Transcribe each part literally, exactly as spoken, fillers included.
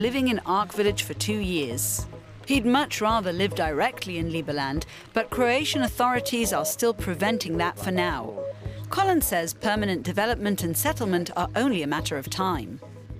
living in Ark Village for two years. He'd much rather live directly in Liberland, but Croatian authorities are still preventing that for now. Colin says permanent development and settlement are only a matter of time.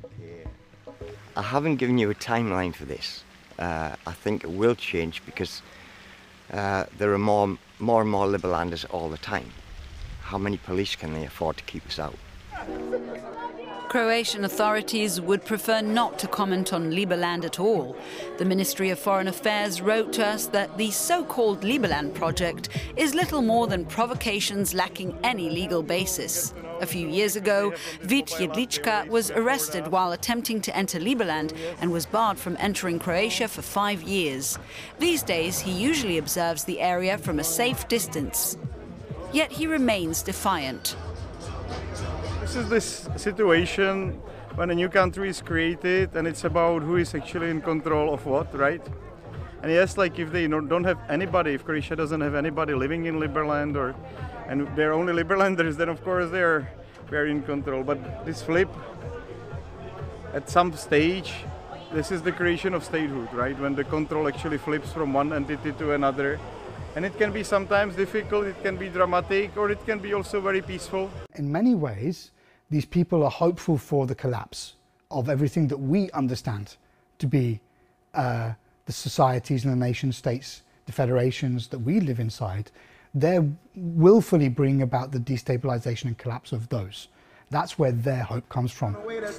I haven't given you a timeline for this. Uh, I think it will change because uh, there are more, more and more Liberlanders all the time. How many police can they afford to keep us out? Croatian authorities would prefer not to comment on Liberland at all. The Ministry of Foreign Affairs wrote to us that the so-called Liberland project is little more than provocations lacking any legal basis. A few years ago, Vít Jedlička was arrested while attempting to enter Liberland and was barred from entering Croatia for five years. These days, he usually observes the area from a safe distance. Yet he remains defiant. This is this situation when a new country is created and it's about who is actually in control of what, right? And yes, like if they don't have anybody, if Croatia doesn't have anybody living in Liberland, or and they're only Liberlanders, then of course they're very in control. But this flip, at some stage, this is the creation of statehood, right? When the control actually flips from one entity to another. And it can be sometimes difficult, it can be dramatic, or it can be also very peaceful. In many ways, these people are hopeful for the collapse of everything that we understand to be uh, the societies and the nation states, the federations that we live inside. They're willfully bring about the destabilization and collapse of those. That's where their hope comes from.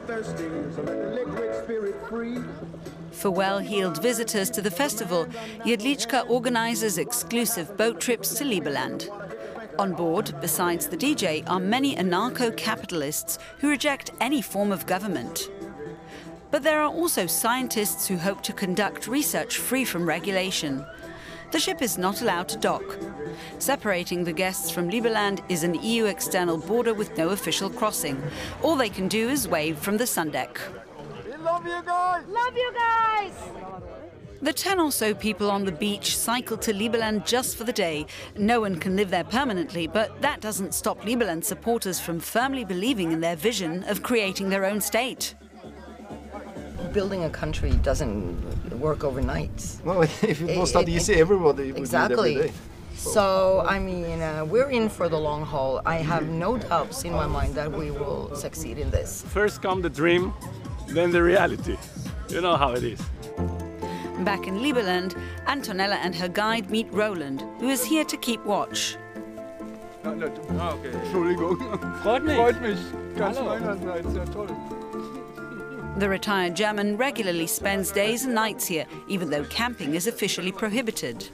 For well-heeled visitors to the festival, Jedlička organizes exclusive boat trips to Liberland. On board, besides the D J, are many anarcho-capitalists who reject any form of government. But there are also scientists who hope to conduct research free from regulation. The ship is not allowed to dock. Separating the guests from Liberland is an E U external border with no official crossing. All they can do is wave from the sun deck. We love you guys! Love you guys! The ten or so people on the beach cycle to Liberland just for the day. No one can live there permanently, but that doesn't stop Liberland supporters from firmly believing in their vision of creating their own state. Building a country doesn't work overnight. Well, if it was that easy, everybody would exactly. do it every day. So, I mean, uh, we're in for the long haul. I have no doubts in my mind that we will succeed in this. First come the dream, then the reality. You know how it is. Back in Liberland, Antonella and her guide meet Roland, who is here to keep watch. Entschuldigung. Freut mich. Freut mich. Ganz meinerseits, sehr toll. The retired German regularly spends days and nights here, even though camping is officially prohibited.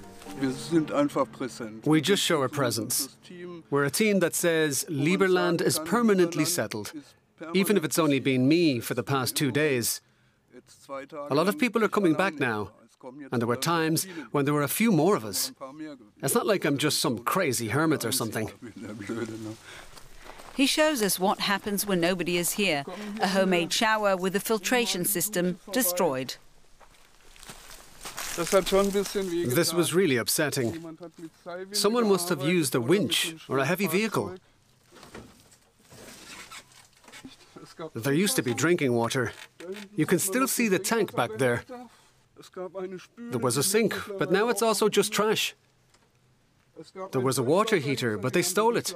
We just show our presence. We're a team that says Liberland is permanently settled, even if it's only been me for the past two days. A lot of people are coming back now, and there were times when there were a few more of us. It's not like I'm just some crazy hermit or something. He shows us what happens when nobody is here. A homemade shower with a filtration system destroyed. This was really upsetting. Someone must have used a winch or a heavy vehicle. There used to be drinking water. You can still see the tank back there. There was a sink, but now it's also just trash. There was a water heater, but they stole it.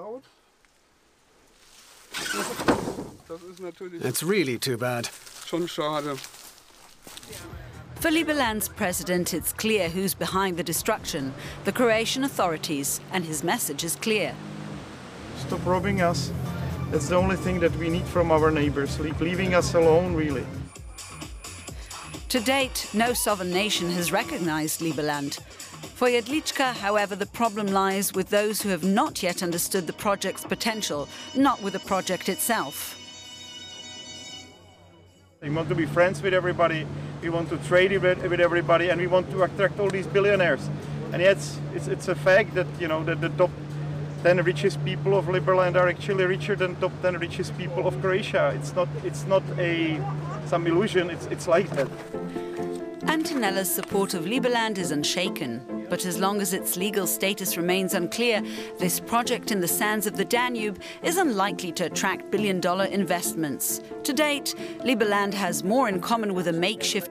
It's really too bad. For Liberland's president, it's clear who's behind the destruction, the Croatian authorities, and his message is clear. Stop robbing us. That's the only thing that we need from our neighbors, leaving us alone, really. To date, no sovereign nation has recognized Liberland. For Jedlička, however, the problem lies with those who have not yet understood the project's potential, not with the project itself. We want to be friends with everybody, we want to trade with, with everybody, and we want to attract all these billionaires. And yet, it's, it's, it's a fact that, you know, that the top ten richest people of Liberland are actually richer than top ten richest people of Croatia. It's not, it's not a, some illusion, it's, it's like that. Antonella's support of Liberland is unshaken. But as long as its legal status remains unclear, this project in the sands of the Danube is unlikely to attract billion-dollar investments. To date, Liberland has more in common with a makeshift